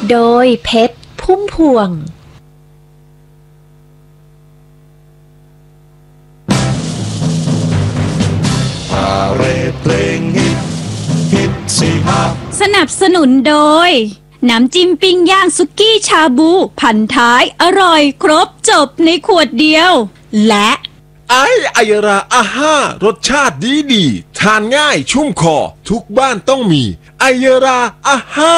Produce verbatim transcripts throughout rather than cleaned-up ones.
โดยเพชรพุ่มพวงพาเรดเพลงฮิตฮิตสี่ห้าสนับสนุนโดยน้ำจิ้มปิ้งย่างสุกี้ชาบูพันท้ายอร่อยครบจบในขวดเดียวและไอไอยราอาห้ารสชาติดีดีทานง่ายชุ่มคอทุกบ้านต้องมีไอยราอาห้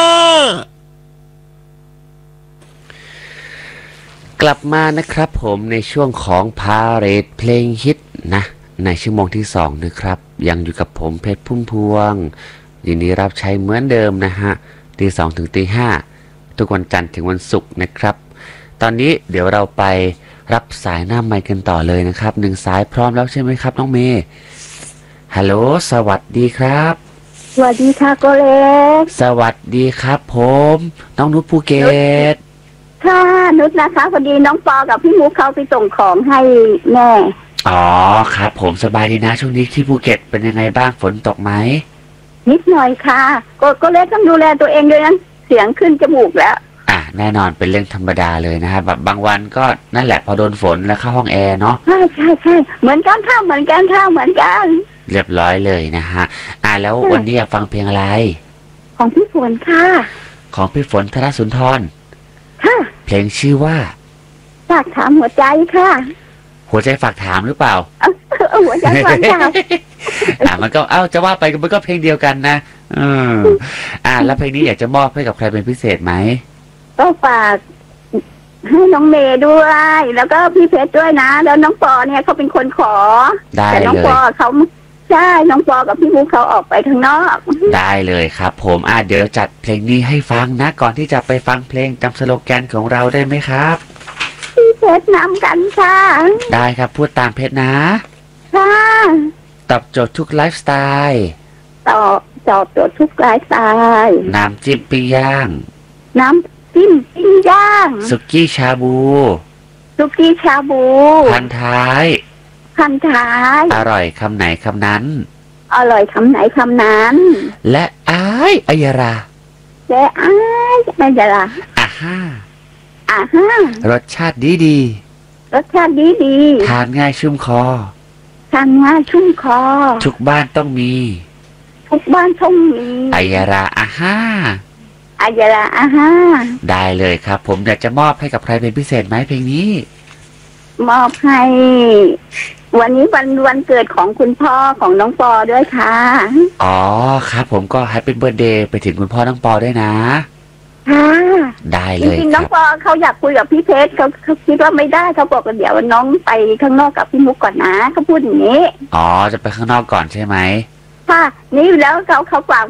ากลับมานะครับผมในช่วงของพาเรดเพลงฮิตนะในชั่วโมงที่สองนะครับยังอยู่กับผมเพชรพุ่มพวงยินดีรับใช้เหมือนเดิมนะฮะตีสองถึงตีห้าทุกวันจันทร์ถึงวันศุกร์นะครับตอนนี้เดี๋ยวเราไปรับสายหน้าไมค์กันต่อเลยนะครับหนึ่งสายพร้อมแล้วใช่ไหมครับน้องเมย์ฮัลโหลสวัสดีครับสวัสดีค่ะโกเล็กสวัสดีครับผมน้องนุชภูเก็ตค่ะนุชนะคะพอดีน้องปอกับพี่มุกเขาไปส่งของให้แม่อ๋อครับผมสบายดีนะช่วงนี้ที่ภูเก็ตเป็นยังไงบ้างฝนตกไหมนิดหน่อยค่ะก็ก็เล็กต้องดูแลตัวเองด้วยนะเสียงขึ้นจมูกแล้วอ่ะแน่นอนเป็นเรื่องธรรมดาเลยนะครับแบบบางวันก็นั่นแหละพอโดนฝนแล้วเข้าห้องแอร์เนาะใช่ใช่ใช่เหมือนกันข้าวเหมือนกันข้าวเหมือนกันเรียบร้อยเลยนะฮะอ่ะแล้ววันนี้อยากฟังเพลงอะไรของพี่ฝนค่ะของพี่ฝนธนสุนทรค่ะเพลงชื่อว่าฝากถามหัวใจค่ะหัวใจฝากถามหรือเปล่าหัวใจฝากถามอ่ะมันก็เอ้าจะว่าไปมันก็เพลงเดียวกันนะอืมอ่าแล้วเพลงนี้อยากจะมอบให้กับใครเป็นพิเศษไหมก็ฝากให้น้องเมย์ด้วยแล้วก็พี่เพชรด้วยนะแล้วน้องปอเนี่ยเขาเป็นคนขอแต่น้องปอเขาใช่น้องปอกับพี่มุกเขาออกไปข้างนอกได้เลยครับผมอ่ะเดี๋ยวจัดเพลงนี้ให้ฟังนะก่อนที่จะไปฟังเพลงจำสโลแกนของเราได้ไหมครับพี่เพชรนำกันค่ะได้ครับพูดตามเพชรนะค่ะตอบโจทย์ทุกไลฟ์สไตล์ตอบตอบโจทย์ทุกไลฟ์สไตล์น้ำจิ้มปิ้งย่างน้ำจิ้มปิ้งย่างสุกี้ชาบูสุกี้ชาบูพันท้ายพันท้ายอร่อยคำไหนคำนั้นอร่อยคำไหนคำนั้นและอ้ายอัยราและอ้ายอัยราอ่าฮ่าอ่าฮ่ารสชาติดีดีรสชาติดีดีทานง่ายชุ่มคอทานง่ายชุ่มคอทุกบ้านต้องมีทุกบ้านต้องมีอัยราอ่าฮ่าอัยราอ่าฮ่าได้เลยครับผมอยากจะมอบให้กับใครเป็นพิเศษไหมเพลงนี้มอบให้วันนี้วันวันเกิดของคุณพ่อของน้องปอด้วยค่ะอ๋อครับผมก็แฮปปี้เบิร์ธเดย์ไปถึงคุณพ่อน้องปอด้วยนะค่ะได้เลยจริงๆน้องปอเขาอยากคุยกับพี่เพชรเขาเขาคิดว่าไม่ได้เขาบอกว่าเดี๋ยวน้องไปข้างนอกกับพี่มุกก่อนนะเขาพูดอย่างนี้อ๋อจะไปข้างนอกก่อนใช่ไหมค่ะนี่แล้วเขาเขาฝาก